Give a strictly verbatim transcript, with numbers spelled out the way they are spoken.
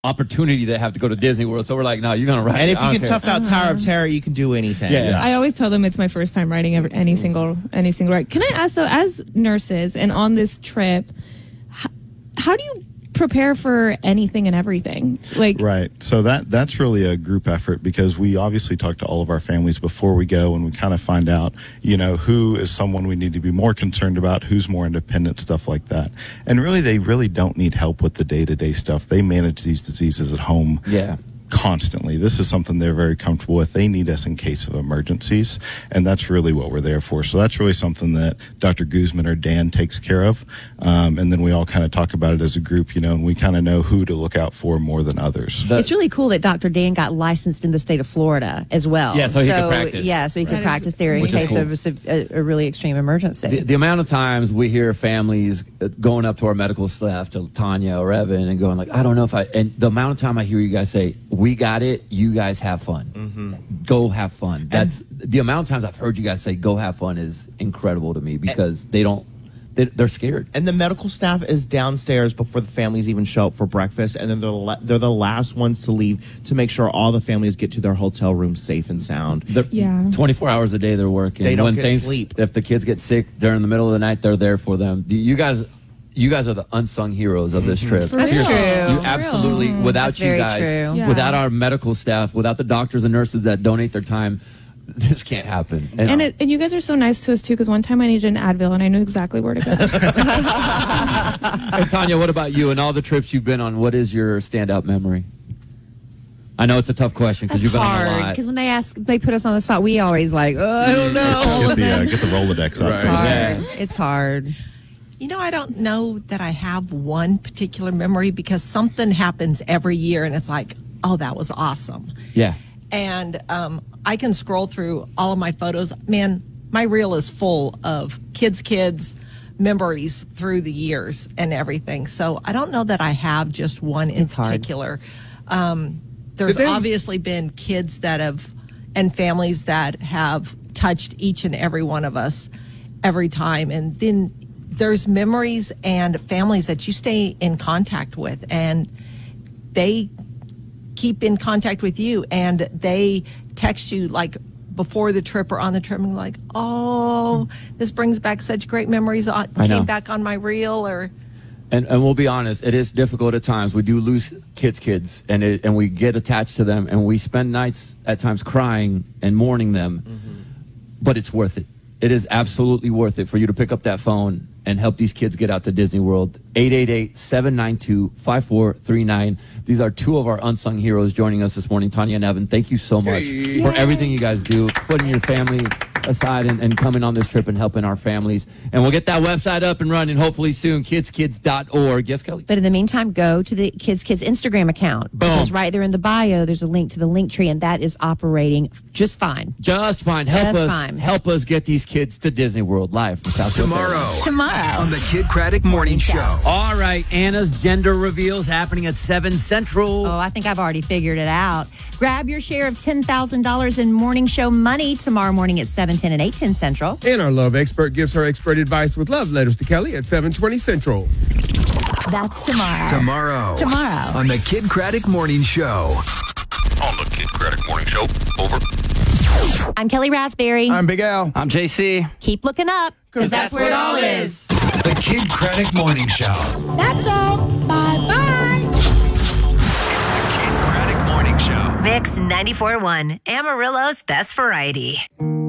opportunity to have to go to Disney World. So we're like, no, you're going to ride. And if I you don't can care. tough out Tower of Terror, you can do anything. Yeah. I always tell them it's my first time riding every, any single any single ride. Can I ask though, as nurses and on this trip, how, how do you prepare for anything and everything? Like, right. So that that's really a group effort, because we obviously talk to all of our families before we go, and we kind of find out, you know, who is someone we need to be more concerned about, who's more independent, stuff like that. And really, they really don't need help with the day-to-day stuff. They manage these diseases at home. Yeah. Constantly. This is something they're very comfortable with. They need us in case of emergencies, and that's really what we're there for. So that's really something that Doctor Guzman or Dan takes care of, um, and then we all kind of talk about it as a group, you know, and we kind of know who to look out for more than others. But it's really cool that Doctor Dan got licensed in the state of Florida as well. Yeah, so he can practice. Yeah, so he can Right. practice there in Which is case cool. of a, a really extreme emergency. The, the amount of times we hear families going up to our medical staff, to Tanya or Evan, and going like, I don't know if I, and the amount of time I hear you guys say, we got it, you guys have fun. Mm-hmm. Go have fun. That's the amount of times I've heard you guys say, go have fun is incredible to me, because they don't, they, they're scared. And the medical staff is downstairs before the families even show up for breakfast, and then they're, la- they're the last ones to leave to make sure all the families get to their hotel room safe and sound. They're Yeah. twenty-four hours a day they're working. They don't when get things, sleep. If the kids get sick during the middle of the night, they're there for them. You guys, you guys are the unsung heroes of this trip. For real. That's true. You For absolutely, real. without That's you very guys, true. Yeah. without our medical staff, without the doctors and nurses that donate their time, this can't happen. And, and it, and you guys are so nice to us too, because one time I needed an Advil and I knew exactly where to go. and Tanya, what about you and all the trips you've been on? What is your standout memory? I know it's a tough question because That's you've been on a hard, lot. because when they ask, they put us on the spot, we always like, oh, I don't know. Get the, uh, get the Rolodex out Right. first. Yeah. Hard. It's hard. You know, I don't know that I have one particular memory, because something happens every year and it's like, oh, that was awesome. Yeah. And um, I can scroll through all of my photos. Man, my reel is full of kids, kids, memories through the years and everything. So I don't know that I have just one in It's hard. particular. Um, there's But then- obviously been kids that have, and families that have touched each and every one of us every time. And then there's memories and families that you stay in contact with, and they keep in contact with you, and they text you like before the trip or on the trip, and like, oh, this brings back such great memories. I I know. came back on my reel, or And, and we'll be honest, it is difficult at times. We do lose kids, kids, and it, and we get attached to them, and we spend nights at times crying and mourning them. Mm-hmm. But it's worth it. It is absolutely worth it for you to pick up that phone and help these kids get out to Disney World. eight eight eight, seven nine two, five four three nine. These are two of our unsung heroes joining us this morning. Tanya and Evan, thank you so much Hey. for everything you guys do, putting your family aside and, and coming on this trip and helping our families. And we'll get that website up and running hopefully soon, kids kids dot org. Yes, Kelly? But in the meantime, go to the Kids Kids Instagram account. Boom. Because right there in the bio, there's a link to the link tree, and that is operating just fine. Just fine. Help Just us fine. help us get these kids to Disney World live from South Tomorrow Tomorrow. on the Kid Craddock Morning Show. All right, Anna's gender reveals happening at seven Central. Oh, I think I've already figured it out. Grab your share of ten thousand dollars in morning show money tomorrow morning at seven ten and eight ten Central. And our love expert gives her expert advice with love letters to Kelly at seven twenty Central. That's tomorrow. Tomorrow. Tomorrow. On the Kid Craddock Morning Show. On the Kid Craddock Morning Show. Over. I'm Kelly Raspberry. I'm Big Al. I'm J C. Keep looking up, because that's, where it all is. The Kid Craddock Morning Show. That's all. Bye-bye. It's the Kid Craddock Morning Show. Mix ninety-four point one, Amarillo's best variety.